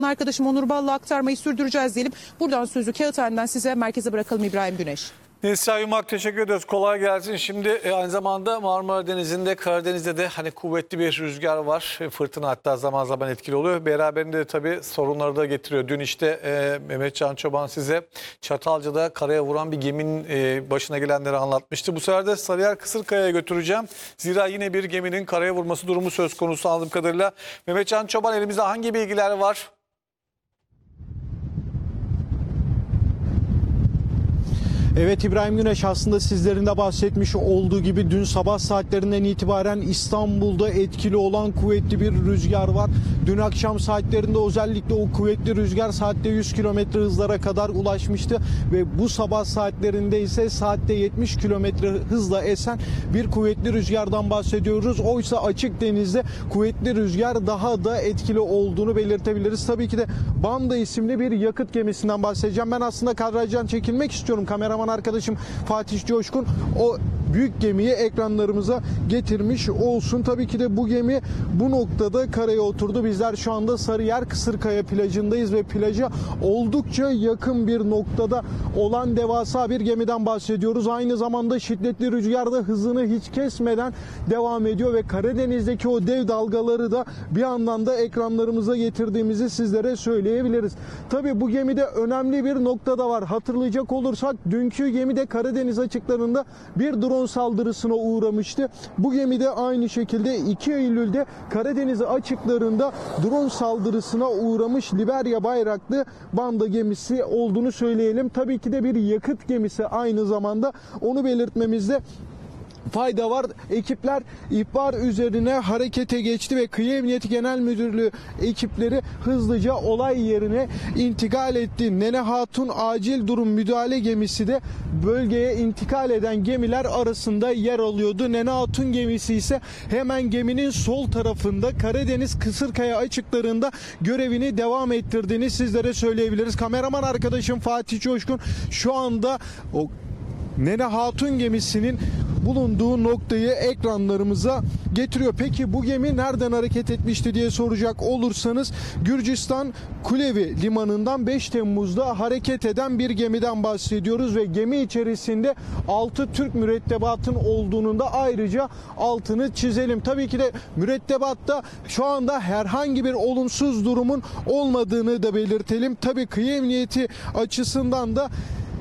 Arkadaşım Onur Bal'la aktarmayı sürdüreceğiz diyelim. Buradan sözü Kağıthane'den size merkeze bırakalım İbrahim Güneş. Neslihan Yumak, teşekkür ediyoruz. Kolay gelsin. Şimdi aynı zamanda Marmara Denizi'nde, Karadeniz'de de hani kuvvetli bir rüzgar var. Fırtına hatta zaman zaman etkili oluyor. Beraberinde de tabii sorunları da getiriyor. Dün işte Mehmet Can Çoban size Çatalca'da karaya vuran bir geminin başına gelenleri anlatmıştı. Bu sefer de Sarıyer Kısırkaya'ya götüreceğim. Zira yine bir geminin karaya vurması durumu söz konusu anladığım kadarıyla. Mehmet Can Çoban, elimizde hangi bilgiler var? Evet İbrahim Güneş, aslında sizlerin de bahsetmiş olduğu gibi dün sabah saatlerinden itibaren İstanbul'da etkili olan kuvvetli bir rüzgar var. Dün akşam saatlerinde özellikle o kuvvetli rüzgar saatte 100 kilometre hızlara kadar ulaşmıştı ve bu sabah saatlerinde ise saatte 70 kilometre hızla esen bir kuvvetli rüzgardan bahsediyoruz. Oysa açık denizde kuvvetli rüzgar daha da etkili olduğunu belirtebiliriz. Tabii ki de Banda isimli bir yakıt gemisinden bahsedeceğim. Ben aslında kadrajdan çekilmek istiyorum. Kameraman arkadaşım Fatih Coşkun o büyük gemiyi ekranlarımıza getirmiş olsun. Tabii ki de bu gemi bu noktada karaya oturdu. Bizler şu anda Sarıyer Kısırkaya plajındayız ve plaja oldukça yakın bir noktada olan devasa bir gemiden bahsediyoruz. Aynı zamanda şiddetli rüzgar da hızını hiç kesmeden devam ediyor ve Karadeniz'deki o dev dalgaları da bir yandan da ekranlarımıza getirdiğimizi sizlere söyleyebiliriz. Tabii bu gemide önemli bir nokta da var. Hatırlayacak olursak dünkü gemide Karadeniz açıklarında bir drone saldırısına uğramıştı. Bu gemide aynı şekilde 2 Eylül'de Karadeniz açıklarında drone saldırısına uğramış Liberya bayraklı Banda gemisi olduğunu söyleyelim. Tabii ki de bir yakıt gemisi aynı zamanda, onu belirtmemizde fayda var. Ekipler ihbar üzerine harekete geçti ve Kıyı Emniyeti Genel Müdürlüğü ekipleri hızlıca olay yerine intikal etti. Nene Hatun acil durum müdahale gemisi de bölgeye intikal eden gemiler arasında yer alıyordu. Nene Hatun gemisi ise hemen geminin sol tarafında Karadeniz Kısırkaya açıklarında görevini devam ettirdiğini sizlere söyleyebiliriz. Kameraman arkadaşım Fatih Coşkun şu anda o Nene Hatun gemisinin bulunduğu noktayı ekranlarımıza getiriyor. Peki bu gemi nereden hareket etmişti diye soracak olursanız, Gürcistan Kulevi limanından 5 Temmuz'da hareket eden bir gemiden bahsediyoruz ve gemi içerisinde 6 Türk mürettebatın olduğunun da ayrıca altını çizelim. Tabii ki de mürettebatta şu anda herhangi bir olumsuz durumun olmadığını da belirtelim. Tabii kıyı emniyeti açısından da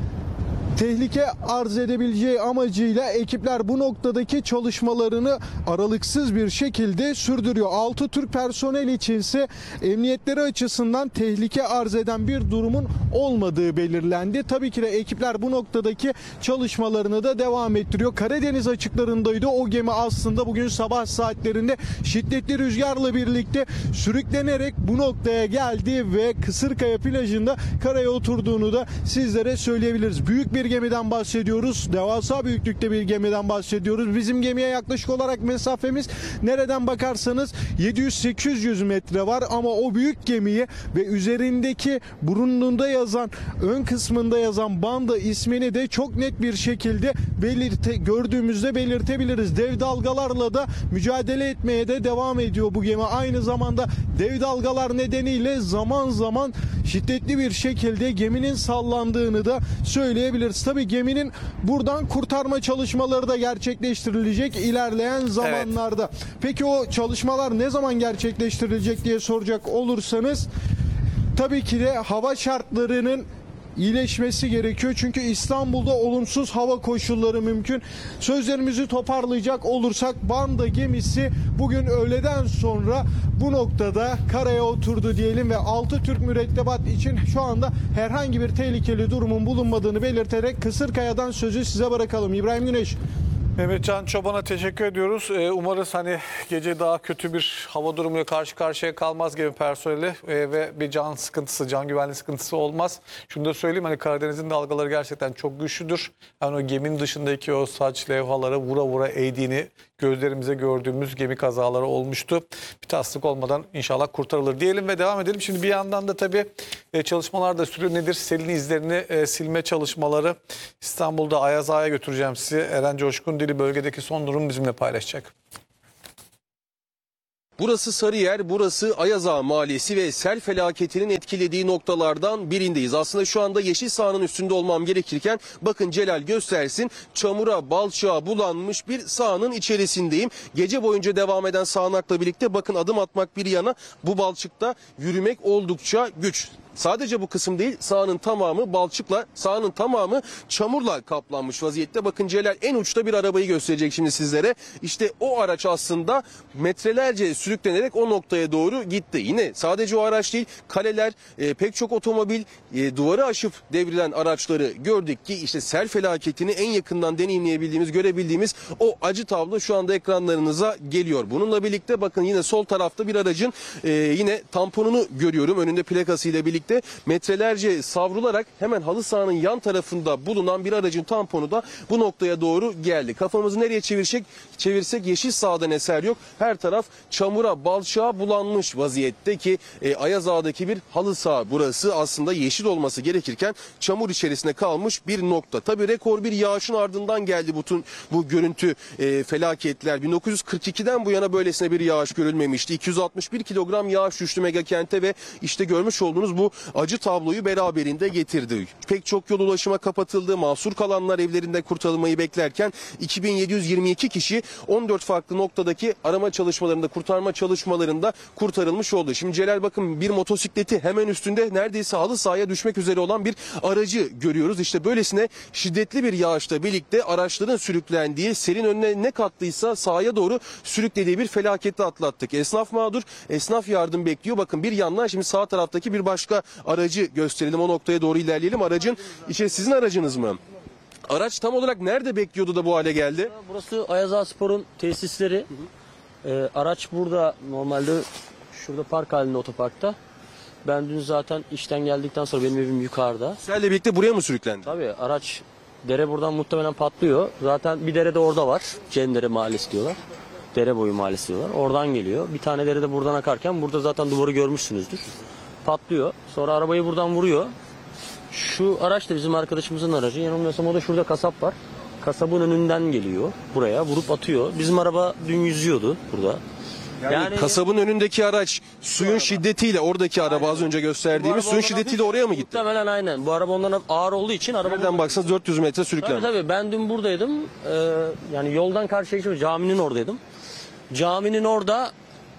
tehlike arz edebileceği amacıyla ekipler bu noktadaki çalışmalarını aralıksız bir şekilde sürdürüyor. 6 Türk personel içinse emniyetleri açısından tehlike arz eden bir durumun olmadığı belirlendi. Tabii ki de ekipler bu noktadaki çalışmalarını da devam ettiriyor. Karadeniz açıklarındaydı o gemi, aslında bugün sabah saatlerinde şiddetli rüzgarla birlikte sürüklenerek bu noktaya geldi ve Kısırkaya plajında karaya oturduğunu da sizlere söyleyebiliriz. Büyük bir gemiden bahsediyoruz. Devasa büyüklükte bir gemiden bahsediyoruz. Bizim gemiye yaklaşık olarak mesafemiz nereden bakarsanız 700-800 metre var ama o büyük gemiye ve üzerindeki burnunda yazan, ön kısmında yazan Banda ismini de çok net bir şekilde gördüğümüzde belirtebiliriz. Dev dalgalarla da mücadele etmeye de devam ediyor bu gemi. Aynı zamanda dev dalgalar nedeniyle zaman zaman şiddetli bir şekilde geminin sallandığını da söyleyebiliriz. Tabii geminin buradan kurtarma çalışmaları da gerçekleştirilecek ilerleyen zamanlarda. Evet. Peki o çalışmalar ne zaman gerçekleştirilecek diye soracak olursanız, tabii ki de hava şartlarının iyileşmesi gerekiyor. Çünkü İstanbul'da olumsuz hava koşulları mümkün. Sözlerimizi toparlayacak olursak, Banda gemisi bugün öğleden sonra bu noktada karaya oturdu diyelim ve 6 Türk mürettebat için şu anda herhangi bir tehlikeli durumun bulunmadığını belirterek Kısırkaya'dan sözü size bırakalım. İbrahim Güneş. Mehmet Can Çoban'a teşekkür ediyoruz. Umarız hani gece daha kötü bir hava durumuyla karşı karşıya kalmaz gemi personeli ve bir can sıkıntısı, can güvenliği sıkıntısı olmaz. Şunu da söyleyeyim, hani Karadeniz'in dalgaları gerçekten çok güçlüdür. Yani o geminin dışındaki o saç levhaları vura vura eğdiğini gözlerimize gördüğümüz gemi kazaları olmuştu. Bir tatsızlık olmadan inşallah kurtarılır diyelim ve devam edelim. Şimdi bir yandan da tabii çalışmalar da sürüyor. Nedir? Selin izlerini silme çalışmaları. İstanbul'da Ayaz Ağa'ya götüreceğim sizi. Eren Coşkun Dili bölgedeki son durumu bizimle paylaşacak. Burası Sarıyer, burası Ayazağa Mahallesi ve sel felaketinin etkilediği noktalardan birindeyiz. Aslında şu anda yeşil sahanın üstünde olmam gerekirken bakın Celal göstersin, çamura, balçağa bulanmış bir sahanın içerisindeyim. Gece boyunca devam eden sağanakla birlikte bakın adım atmak bir yana bu balçıkta yürümek oldukça güç. Sadece bu kısım değil, sahanın tamamı balçıkla, sahanın tamamı çamurla kaplanmış vaziyette. Bakın Celal en uçta bir arabayı gösterecek şimdi sizlere. İşte o araç aslında metrelerce sürüklenerek o noktaya doğru gitti. Yine sadece o araç değil, kaleler, pek çok otomobil, duvarı aşıp devrilen araçları gördük ki işte sel felaketini en yakından deneyimleyebildiğimiz, görebildiğimiz o acı tablo şu anda ekranlarınıza geliyor. Bununla birlikte bakın yine sol tarafta bir aracın yine tamponunu görüyorum. Önünde plakasıyla birlikte metrelerce savrularak hemen halı sahanın yan tarafında bulunan bir aracın tamponu da bu noktaya doğru geldi. Kafamızı nereye çevirsek yeşil sahadan eser yok. Her taraf çamura, balçağa bulanmış vaziyette ki Ayazağa'daki bir halı saha burası aslında yeşil olması gerekirken çamur içerisinde kalmış bir nokta. Tabii rekor bir yağışın ardından geldi bütün bu görüntü felaketler. 1942'den bu yana böylesine bir yağış görülmemişti. 261 kilogram yağış düştü megakente ve işte görmüş olduğunuz bu acı tabloyu beraberinde getirdi. Pek çok yol ulaşıma kapatıldı. Mahsur kalanlar evlerinde kurtarılmayı beklerken 2722 kişi 14 farklı noktadaki arama çalışmalarında, kurtarma çalışmalarında kurtarılmış oldu. Şimdi Celal bakın bir motosikleti hemen üstünde neredeyse halı sahaya düşmek üzere olan bir aracı görüyoruz. İşte böylesine şiddetli bir yağışla birlikte araçların sürüklendiği, selin önüne ne kattıysa sahaya doğru sürüklediği bir felaketi atlattık. Esnaf mağdur, esnaf yardım bekliyor. Bakın bir yandan şimdi sağ taraftaki bir başka aracı gösterelim. O noktaya doğru ilerleyelim. Aracın içi sizin aracınız mı? Araç tam olarak nerede bekliyordu da bu hale geldi? Burası Ayazağa Spor'un tesisleri. Araç burada normalde şurada park halinde otoparkta. Ben dün zaten işten geldikten sonra benim evim yukarıda. Selle birlikte buraya mı sürüklendi? Tabii araç dere buradan muhtemelen patlıyor. Zaten bir dere de orada var. Cendere Mahallesi diyorlar. Dere boyu mahallesi diyorlar. Oradan geliyor. Bir tane dere de buradan akarken burada zaten duvarı görmüşsünüzdür. Patlıyor. Sonra arabayı buradan vuruyor. Şu araç da bizim arkadaşımızın aracı. Yanılmıyorsam o da şurada kasap var. Kasabın önünden geliyor. Buraya vurup atıyor. Bizim araba dün yüzüyordu burada. Yani kasabın önündeki araç suyun şiddetiyle oradaki araba az önce gösterdiğimiz suyun şiddetiyle oraya mı gitti? Muhtemelen aynen. Bu araba ondan ağır olduğu için araba... Nereden baksanız 400 metre sürüklenmiş. Tabii ben dün buradaydım. Yani yoldan karşıya geçiyorum. Caminin oradaydım. Caminin orada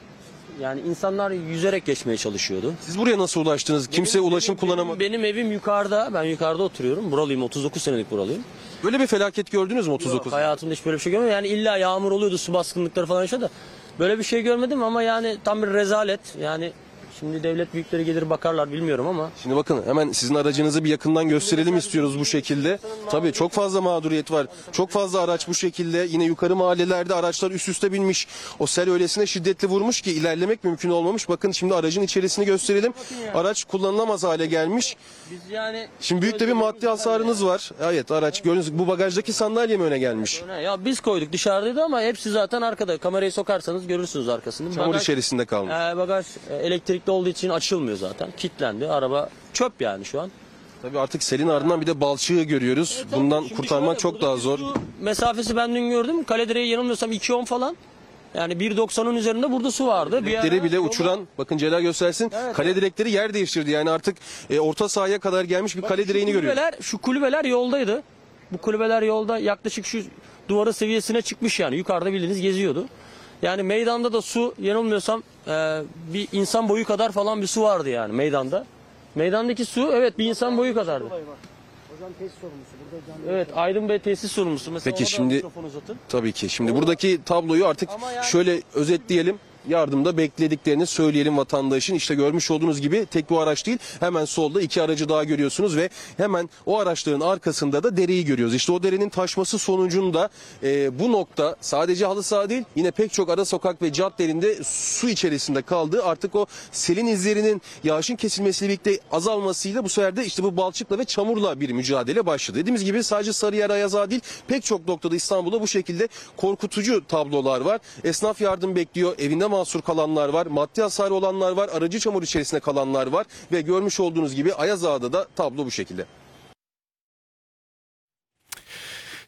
yani insanlar yüzerek geçmeye çalışıyordu. Siz buraya nasıl ulaştınız? Kimse ulaşım kullanamadı. Benim evim yukarıda. Ben yukarıda oturuyorum. Buralıyım. 39 senelik buralıyım. Böyle bir felaket gördünüz mü 39? Yok, hayatımda hiç böyle bir şey görmedim. Yani illa yağmur oluyordu, su baskınlıkları falan yaşadı. Böyle bir şey görmedim ama yani tam bir rezalet. Yani şimdi devlet büyükleri gelir bakarlar bilmiyorum ama. Şimdi bakın hemen sizin aracınızı bir yakından gösterelim istiyoruz bu şekilde. Tabii çok fazla mağduriyet var. Çok fazla araç bu şekilde. Yine yukarı mahallelerde araçlar üst üste binmiş. O sel öylesine şiddetli vurmuş ki ilerlemek mümkün olmamış. Bakın şimdi aracın içerisini gösterelim. Araç kullanılamaz hale gelmiş. Biz yani Şimdi büyük de bir maddi hasarınız var. Evet araç gördüğünüz bu bagajdaki sandalye mi öne gelmiş? ya biz koyduk dışarıdaydı ama hepsi zaten arkada. Kamerayı sokarsanız görürsünüz arkasını. Çamur içerisinde kalmış. Bagaj elektrikli olduğu için açılmıyor zaten. Kilitlendi. Araba çöp yani şu an. Tabii artık selin ardından bir de balçığı görüyoruz. Bundan Şimdi kurtarmak şöyle, çok daha zor. su mesafesi ben dün gördüm. Kale direği yanılmıyorsam 2.10 falan. Yani 1.90'ın üzerinde burada su vardı. Direkleri bile uçuran, bakın Celal göstersin, Evet, kale direkleri yer değiştirdi. Yani artık orta sahaya kadar gelmiş bir kale direğini görüyoruz. Şu kulübeler yoldaydı. Bu kulübeler yolda yaklaşık şu duvarın seviyesine çıkmış yani. Yukarıda bildiğiniz geziyordu. Yani meydanda da su yanılmıyorsam bir insan boyu kadar falan bir su vardı yani meydanda. Meydandaki su evet bir insan boyu kadardı. Hocam tesis sorumlusu. Evet Aydın Bey tesis sorumlusu. Mesela Peki ona da şimdi- mikrofonu uzatın. Tabii ki. Şimdi buradaki tabloyu artık Ama yani- şöyle özetleyelim. Yardımda beklediklerini söyleyelim vatandaşın. İşte görmüş olduğunuz gibi tek bu araç değil. Hemen solda 2 aracı daha görüyorsunuz ve hemen o araçların arkasında da dereyi görüyoruz. İşte o derenin taşması sonucunda bu nokta sadece halı saha değil yine pek çok ara sokak ve caddelerinde su içerisinde kaldı. Artık o selin izlerinin yağışın kesilmesiyle birlikte azalmasıyla bu sefer de işte bu balçıkla ve çamurla bir mücadele başladı. Dediğimiz gibi sadece Sarıyer, Ayazağa değil pek çok noktada İstanbul'da bu şekilde korkutucu tablolar var. Esnaf yardım bekliyor. Evinde mahsur kalanlar var, maddi hasarı olanlar var, aracı çamur içerisinde kalanlar var ve görmüş olduğunuz gibi Ayazağa'da da tablo bu şekilde.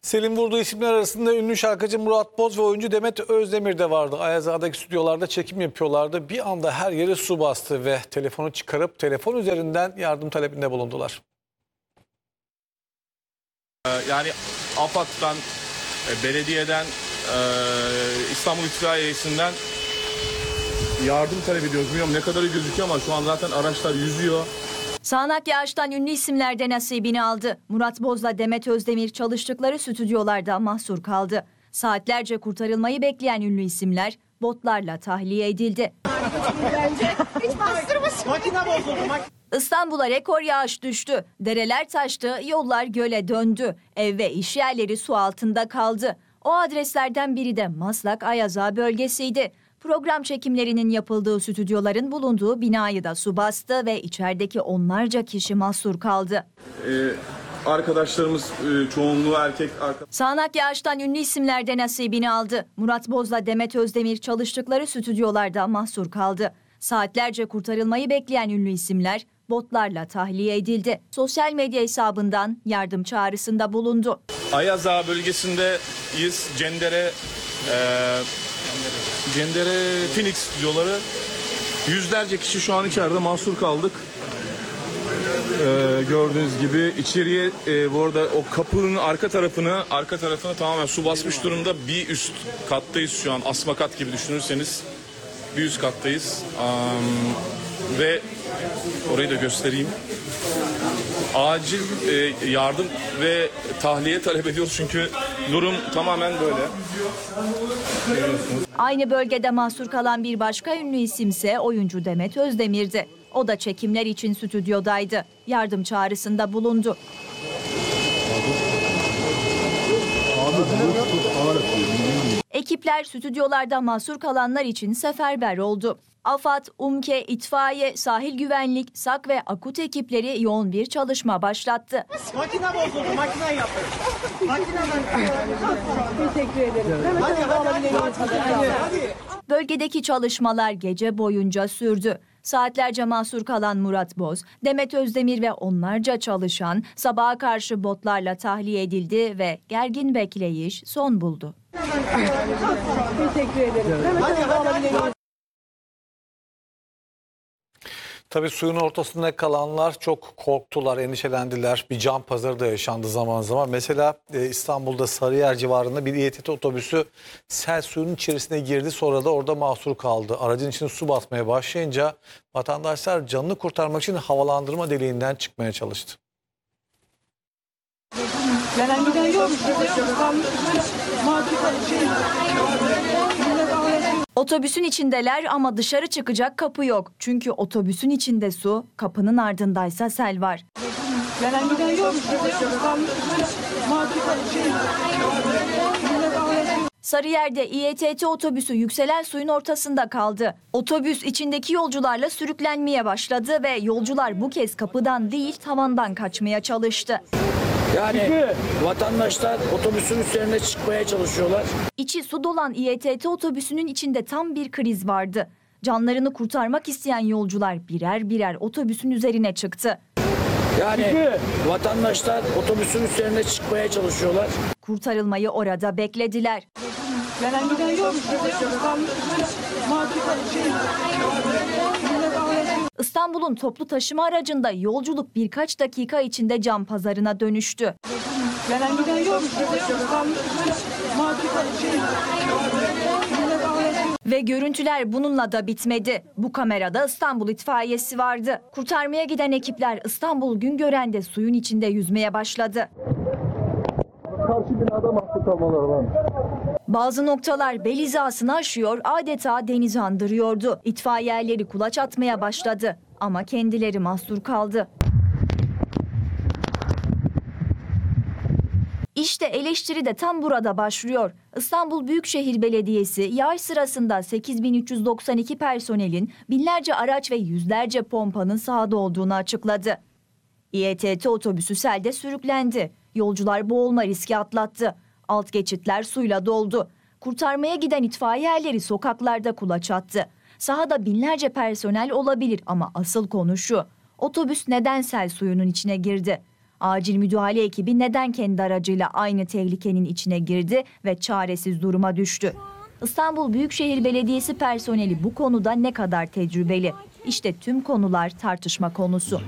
Selin vurduğu isimler arasında ünlü şarkıcı Murat Boz ve oyuncu Demet Özdemir de vardı. Ayaz Ağa'daki stüdyolarda çekim yapıyorlardı. Bir anda her yere su bastı ve telefonu çıkarıp telefon üzerinden yardım talebinde bulundular. Yani AFAD'dan, belediyeden, İstanbul İtfaiyesi'nden yardım talep ediyoruz. Bilmiyorum ne kadarı gözüküyor ama şu an zaten araçlar yüzüyor. Sağanak yağıştan ünlü isimler de nasibini aldı. Murat Boz'la Demet Özdemir çalıştıkları stüdyolarda mahsur kaldı. Saatlerce kurtarılmayı bekleyen ünlü isimler botlarla tahliye edildi. İstanbul'a rekor yağış düştü. Dereler taştı, yollar göle döndü. Ev ve iş yerleri su altında kaldı. O adreslerden biri de Maslak Ayaz Ağa bölgesiydi. Program çekimlerinin yapıldığı stüdyoların bulunduğu binayı da su bastı ve içerideki onlarca kişi mahsur kaldı. Arkadaşlarımız çoğunluğu erkek. Sağanak yağıştan ünlü isimler de nasibini aldı. Murat Boz'la Demet Özdemir çalıştıkları stüdyolarda mahsur kaldı. Saatlerce kurtarılmayı bekleyen ünlü isimler botlarla tahliye edildi. Sosyal medya hesabından yardım çağrısında bulundu. Ayaz Ağa bölgesindeyiz. Cendere Phoenix stüdyoları. Yüzlerce kişi şu an içeride mahsur kaldık. Gördüğünüz gibi içeriye bu arada o kapının arka tarafına tamamen su basmış durumda. Bir üst kattayız şu an. Asma kat gibi düşünürseniz bir üst kattayız. Ve orayı da göstereyim. Acil yardım ve tahliye talep ediyoruz çünkü durum tamamen böyle. Aynı bölgede mahsur kalan bir başka ünlü isimse oyuncu Demet Özdemir'di. O da çekimler için stüdyodaydı. Yardım çağrısında bulundu. Ekipler stüdyolarda mahsur kalanlar için seferber oldu. AFAD, UMKE, itfaiye, sahil güvenlik, SAK ve AKUT ekipleri yoğun bir çalışma başlattı. Makine bozuldu, makine yapın. Teşekkür ederim. Hadi. Bölgedeki çalışmalar gece boyunca sürdü. Saatlerce mahsur kalan Murat Boz, Demet Özdemir ve onlarca çalışan sabaha karşı botlarla tahliye edildi ve gergin bekleyiş son buldu. Teşekkür ederim. Hadi. Tabii suyun ortasında kalanlar çok korktular, endişelendiler. Bir can pazarı da yaşandı zaman zaman. Mesela İstanbul'da Sarıyer civarında bir İETT otobüsü sel suyunun içerisine girdi. Sonra da orada mahsur kaldı. Aracın içine su basmaya başlayınca vatandaşlar canını kurtarmak için havalandırma deliğinden çıkmaya çalıştı. Gelen giden yok. Otobüsün içindeler ama dışarı çıkacak kapı yok. Çünkü otobüsün içinde su, kapının ardındaysa sel var. Gelen giden yok. Sarıyer'de İETT otobüsü yükselen suyun ortasında kaldı. Otobüs içindeki yolcularla sürüklenmeye başladı ve yolcular bu kez kapıdan değil tavandan kaçmaya çalıştı. Yani vatandaşlar otobüsün üzerine çıkmaya çalışıyorlar. İçi su dolan İETT otobüsünün içinde tam bir kriz vardı. Canlarını kurtarmak isteyen yolcular birer birer otobüsün üzerine çıktı. Yani vatandaşlar otobüsün üzerine çıkmaya çalışıyorlar. Kurtarılmayı orada beklediler. Gelen giden yok. İstanbul'un toplu taşıma aracında yolculuk birkaç dakika içinde can pazarına dönüştü. Gelen giden yok. Ve görüntüler bununla da bitmedi. Bu kamerada İstanbul itfaiyesi vardı. Kurtarmaya giden ekipler İstanbul Güngören'de suyun içinde yüzmeye başladı. Bazı noktalar bel hizasını aşıyor, adeta denizi andırıyordu. İtfaiyeleri kulaç atmaya başladı ama kendileri mahsur kaldı. İşte eleştiri de tam burada başlıyor. İstanbul Büyükşehir Belediyesi yağış sırasında 8392 personelin binlerce araç ve yüzlerce pompanın sahada olduğunu açıkladı. İETT otobüsü selde sürüklendi. Yolcular boğulma riski atlattı. Alt geçitler suyla doldu. Kurtarmaya giden itfaiyeleri sokaklarda kulaç attı. Sahada binlerce personel olabilir ama asıl konu şu: otobüs neden sel suyunun içine girdi? Acil müdahale ekibi neden kendi aracıyla aynı tehlikenin içine girdi ve çaresiz duruma düştü? İstanbul Büyükşehir Belediyesi personeli bu konuda ne kadar tecrübeli? İşte tüm konular tartışma konusu.